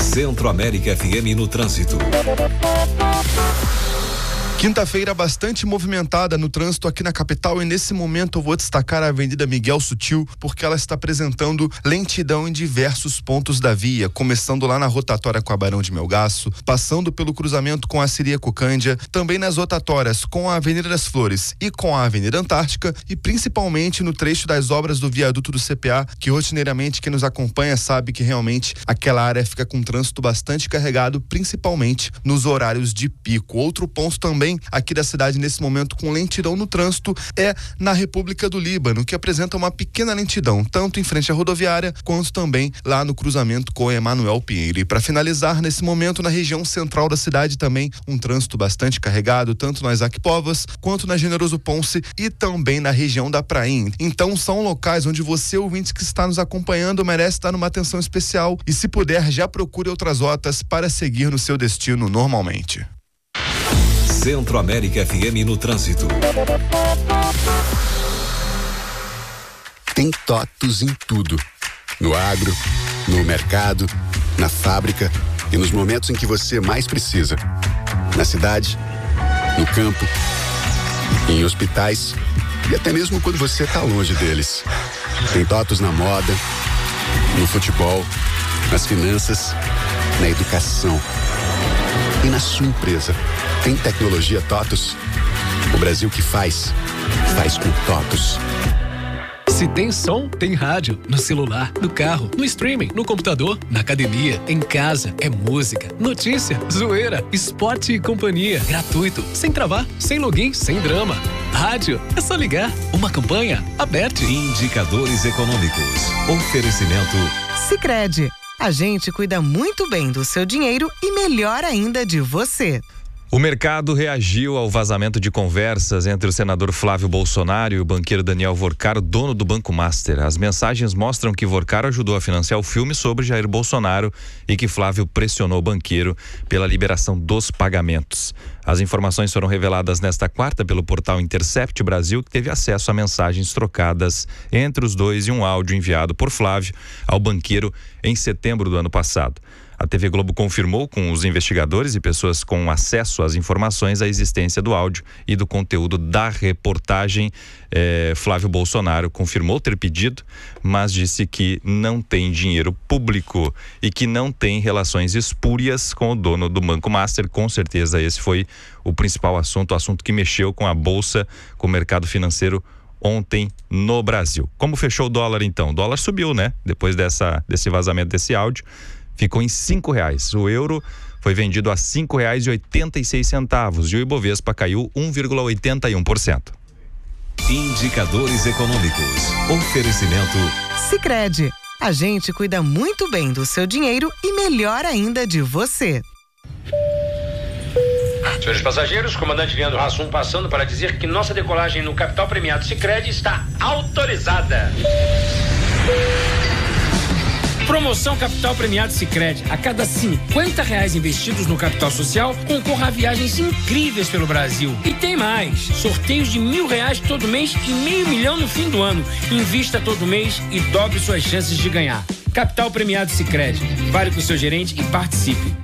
Centro-América FM no trânsito. Quinta-feira bastante movimentada no trânsito aqui na capital, e nesse momento eu vou destacar a Avenida Miguel Sutil, porque ela está apresentando lentidão em diversos pontos da via, começando lá na rotatória com a Barão de Melgaço, passando pelo cruzamento com a Ciríaco-Cândia, também nas rotatórias com a Avenida das Flores e com a Avenida Antártica, e principalmente no trecho das obras do viaduto do CPA, que rotineiramente quem nos acompanha sabe que realmente aquela área fica com trânsito bastante carregado, principalmente nos horários de pico. Outro ponto também aqui da cidade nesse momento com lentidão no trânsito é na República do Líbano, que apresenta uma pequena lentidão, tanto em frente à rodoviária, quanto também lá no cruzamento com Emanuel Pinheiro. E para finalizar, nesse momento na região central da cidade também um trânsito bastante carregado, tanto nas Isaac Povas, quanto na Generoso Ponce e também na região da Prainha. Então são locais onde você, ouvinte que está nos acompanhando, merece estar numa atenção especial, e se puder, já procure outras rotas para seguir no seu destino normalmente. Centro-América FM no trânsito. Tem TOTUS em tudo. No agro, no mercado, na fábrica e nos momentos em que você mais precisa. Na cidade, no campo, em hospitais e até mesmo quando você está longe deles. Tem TOTUS na moda, no futebol, nas finanças, na educação e na sua empresa. Tem tecnologia TOTUS? O Brasil que faz com TOTUS. Se tem som, tem rádio. No celular, no carro, no streaming, no computador, na academia, em casa. É música, notícia, zoeira, esporte e companhia. Gratuito, sem travar, sem login, sem drama. Rádio, é só ligar. Uma campanha aberta. Indicadores econômicos. Oferecimento Sicredi. A gente cuida muito bem do seu dinheiro e melhor ainda de você. O mercado reagiu ao vazamento de conversas entre o senador Flávio Bolsonaro e o banqueiro Daniel Vorcaro, dono do Banco Master. As mensagens mostram que Vorcaro ajudou a financiar o filme sobre Jair Bolsonaro e que Flávio pressionou o banqueiro pela liberação dos pagamentos. As informações foram reveladas nesta quarta pelo portal Intercept Brasil, que teve acesso a mensagens trocadas entre os dois e um áudio enviado por Flávio ao banqueiro em setembro do ano passado. A TV Globo confirmou com os investigadores e pessoas com acesso às informações a existência do áudio e do conteúdo da reportagem. Flávio Bolsonaro confirmou ter pedido, mas disse que não tem dinheiro público e que não tem relações espúrias com o dono do Banco Master. Com certeza esse foi o principal assunto, o assunto que mexeu com a bolsa, com o mercado financeiro ontem no Brasil. Como fechou o dólar então? O dólar subiu, né? Depois desse vazamento desse áudio. Ficou em R$5. O euro foi vendido a R$5,86 e o Ibovespa caiu 1,81%. Indicadores econômicos. Oferecimento Sicredi. A gente cuida muito bem do seu dinheiro e melhor ainda de você. Senhores passageiros, comandante Leandro Hassum passando para dizer que nossa decolagem no capital premiado Sicredi está autorizada. Promoção Capital Premiado Sicredi. A cada R$50 investidos no capital social, concorra a viagens incríveis pelo Brasil. E tem mais. Sorteios de R$1.000 todo mês e R$500 mil no fim do ano. Invista todo mês e dobre suas chances de ganhar. Capital Premiado Sicredi. Fale com o seu gerente e participe.